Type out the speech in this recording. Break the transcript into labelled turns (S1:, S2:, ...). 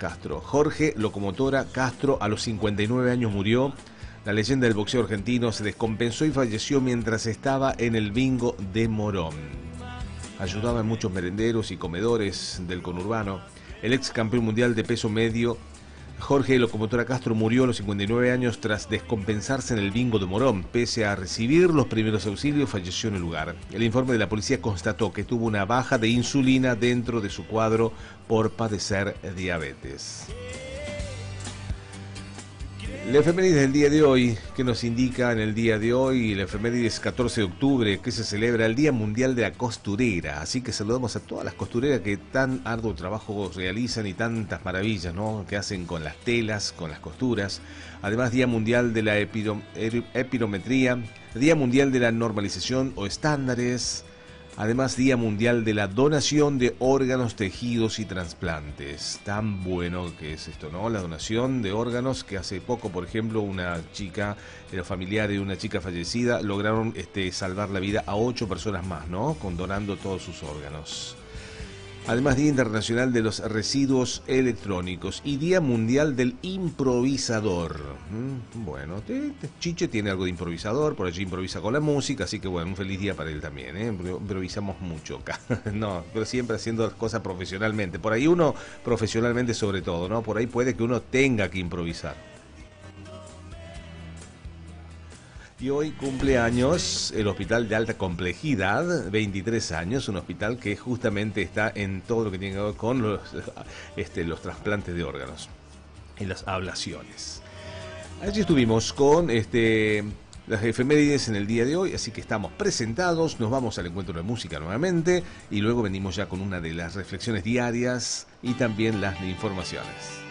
S1: Castro. Jorge Locomotora Castro a los 59 años murió. La leyenda del boxeo argentino se descompensó y falleció mientras estaba en el bingo de Morón. Ayudaba en muchos merenderos y comedores del conurbano. El ex campeón mundial de peso medio Jorge Locomotora Castro murió a los 59 años tras descompensarse en el bingo de Morón. Pese a recibir los primeros auxilios, falleció en el lugar. El informe de la policía constató que tuvo una baja de insulina dentro de su cuadro por padecer diabetes. La efeméride del día de hoy, que nos indica en el día de hoy, la efeméride es 14 de octubre, que se celebra el Día Mundial de la Costurera. Así que saludamos a todas las costureras que tan arduo trabajo realizan y tantas maravillas, ¿no?, que hacen con las telas, con las costuras. Además, Día Mundial de la Epirometría, Día Mundial de la Normalización o Estándares. Además, Día Mundial de la Donación de Órganos, Tejidos y Trasplantes. Tan bueno que es esto, ¿no? La donación de órganos, que hace poco, por ejemplo, una chica, los familiares de una chica fallecida lograron salvar la vida a 8 personas más, ¿no?, donando todos sus órganos. Además, Día Internacional de los Residuos Electrónicos y Día Mundial del Improvisador. Bueno, Chiche tiene algo de improvisador, por allí improvisa con la música, así que bueno, un feliz día para él también, ¿eh? Improvisamos mucho acá, no, pero siempre haciendo las cosas profesionalmente. Por ahí uno, profesionalmente sobre todo, ¿no? Por ahí puede que uno tenga que improvisar. Y hoy cumple años el Hospital de Alta Complejidad, 23 años, un hospital que justamente está en todo lo que tiene que ver con los trasplantes de órganos y las ablaciones. Allí estuvimos con las efemérides en el día de hoy, así que estamos presentados, nos vamos al encuentro de música nuevamente y luego venimos ya con una de las reflexiones diarias y también las informaciones.